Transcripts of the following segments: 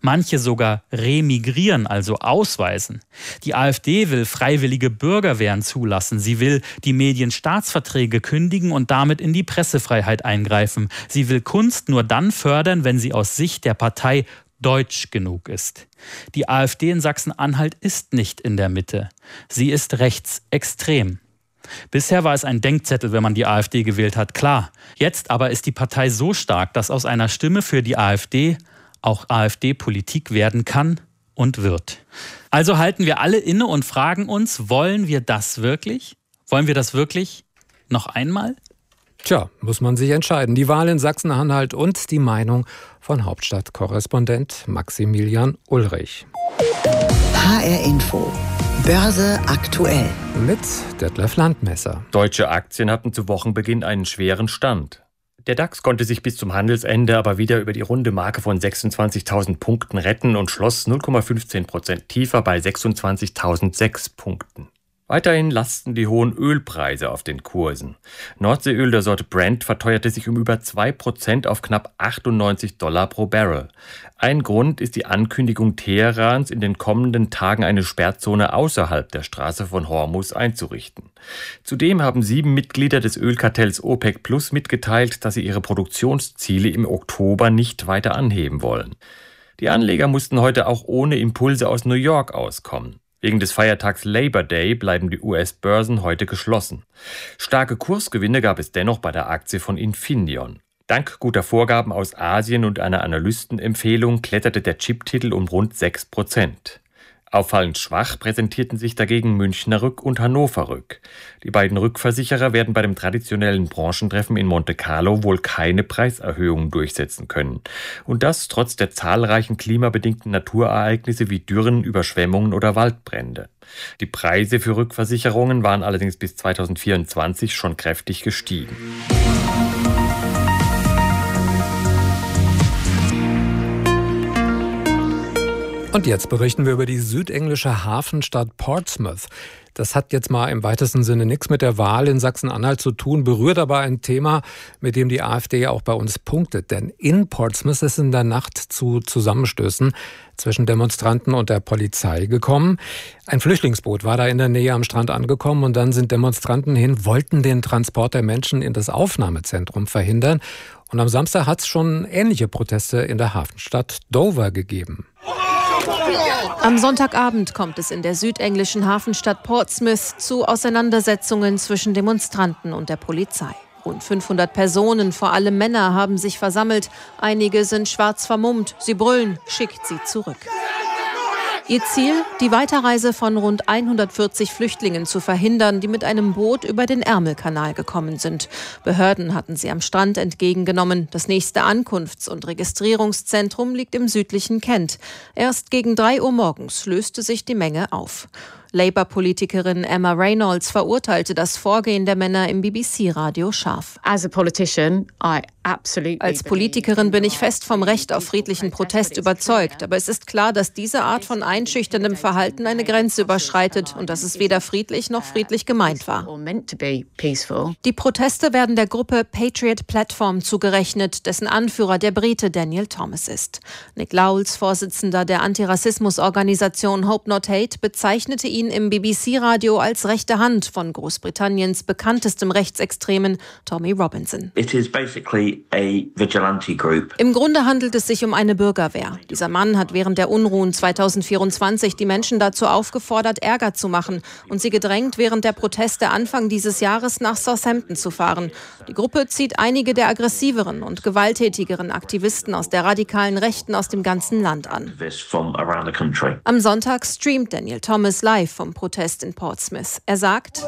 Manche sogar remigrieren, also ausweisen. Die AfD will freiwillige Bürgerwehren zulassen. Sie will die Medienstaatsverträge kündigen und damit in die Pressefreiheit eingreifen. Sie will Kunst nur dann fördern, wenn sie aus Sicht der Partei deutsch genug ist. Die AfD in Sachsen-Anhalt ist nicht in der Mitte. Sie ist rechtsextrem. Bisher war es ein Denkzettel, wenn man die AfD gewählt hat, klar. Jetzt aber ist die Partei so stark, dass aus einer Stimme für die AfD auch AfD-Politik werden kann und wird. Also halten wir alle inne und fragen uns, wollen wir das wirklich? Wollen wir das wirklich noch einmal? Tja, muss man sich entscheiden. Die Wahl in Sachsen-Anhalt und die Meinung von Hauptstadtkorrespondent Maximilian Ulrich. HR Info. Börse aktuell. Mit Detlef Landmesser. Deutsche Aktien hatten zu Wochenbeginn einen schweren Stand. Der DAX konnte sich bis zum Handelsende aber wieder über die runde Marke von 26.000 Punkten retten und schloss 0,15% tiefer bei 26.006 Punkten. Weiterhin lasten die hohen Ölpreise auf den Kursen. Nordseeöl der Sorte Brent verteuerte sich um über 2% auf knapp $98 pro Barrel. Ein Grund ist die Ankündigung Teherans, in den kommenden Tagen eine Sperrzone außerhalb der Straße von Hormuz einzurichten. Zudem haben 7 Mitglieder des Ölkartells OPEC Plus mitgeteilt, dass sie ihre Produktionsziele im Oktober nicht weiter anheben wollen. Die Anleger mussten heute auch ohne Impulse aus New York auskommen. Wegen des Feiertags Labor Day bleiben die US-Börsen heute geschlossen. Starke Kursgewinne gab es dennoch bei der Aktie von Infineon. Dank guter Vorgaben aus Asien und einer Analystenempfehlung kletterte der Chip-Titel um rund 6%. Auffallend schwach präsentierten sich dagegen Münchner Rück und Hannover Rück. Die beiden Rückversicherer werden bei dem traditionellen Branchentreffen in Monte Carlo wohl keine Preiserhöhungen durchsetzen können. Und das trotz der zahlreichen klimabedingten Naturereignisse wie Dürren, Überschwemmungen oder Waldbrände. Die Preise für Rückversicherungen waren allerdings bis 2024 schon kräftig gestiegen. Und jetzt berichten wir über die südenglische Hafenstadt Portsmouth. Das hat jetzt mal im weitesten Sinne nichts mit der Wahl in Sachsen-Anhalt zu tun, berührt aber ein Thema, mit dem die AfD auch bei uns punktet. Denn in Portsmouth ist in der Nacht zu Zusammenstößen zwischen Demonstranten und der Polizei gekommen. Ein Flüchtlingsboot war da in der Nähe am Strand angekommen und dann sind Demonstranten hin, wollten den Transport der Menschen in das Aufnahmezentrum verhindern. Und am Samstag hat es schon ähnliche Proteste in der Hafenstadt Dover gegeben. Am Sonntagabend kommt es in der südenglischen Hafenstadt Portsmouth zu Auseinandersetzungen zwischen Demonstranten und der Polizei. Rund 500 Personen, vor allem Männer, haben sich versammelt. Einige sind schwarz vermummt. Sie brüllen, schickt sie zurück. Ihr Ziel, die Weiterreise von rund 140 Flüchtlingen zu verhindern, die mit einem Boot über den Ärmelkanal gekommen sind. Behörden hatten sie am Strand entgegengenommen. Das nächste Ankunfts- und Registrierungszentrum liegt im südlichen Kent. Erst gegen 3 Uhr morgens löste sich die Menge auf. Labour-Politikerin Emma Reynolds verurteilte das Vorgehen der Männer im BBC-Radio scharf. Als Politikerin bin ich fest vom Recht auf friedlichen Protest überzeugt. Aber es ist klar, dass diese Art von einschüchterndem Verhalten eine Grenze überschreitet und dass es weder friedlich noch friedlich gemeint war. Die Proteste werden der Gruppe Patriot Platform zugerechnet, dessen Anführer der Brite Daniel Thomas ist. Nick Lowles, Vorsitzender der Antirassismusorganisation Hope Not Hate, bezeichnete ihn im BBC-Radio als rechte Hand von Großbritanniens bekanntestem Rechtsextremen Tommy Robinson. Im Grunde handelt es sich um eine Bürgerwehr. Dieser Mann hat während der Unruhen 2024 die Menschen dazu aufgefordert, Ärger zu machen und sie gedrängt, während der Proteste Anfang dieses Jahres nach Southampton zu fahren. Die Gruppe zieht einige der aggressiveren und gewalttätigeren Aktivisten aus der radikalen Rechten aus dem ganzen Land an. Am Sonntag streamt Daniel Thomas live vom Protest in Portsmouth. Er sagt: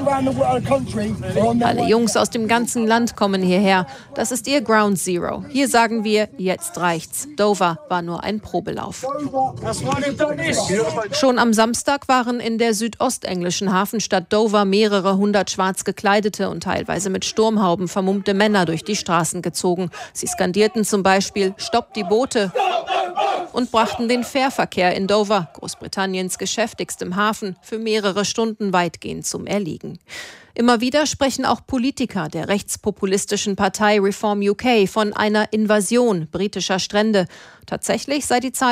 Alle Jungs aus dem ganzen Land kommen hierher. Das ist ihr Ground Zero. Hier sagen wir, jetzt reicht's. Dover war nur ein Probelauf. Schon am Samstag waren in der südostenglischen Hafenstadt Dover mehrere hundert schwarz gekleidete und teilweise mit Sturmhauben vermummte Männer durch die Straßen gezogen. Sie skandierten zum Beispiel: Stoppt die Boote! Und brachten den Fährverkehr in Dover, Großbritanniens geschäftigstem Hafen, für mehrere Stunden weitgehend zum Erliegen. Immer wieder sprechen auch Politiker der rechtspopulistischen Partei Reform UK von einer Invasion britischer Strände. Tatsächlich sei die Zahl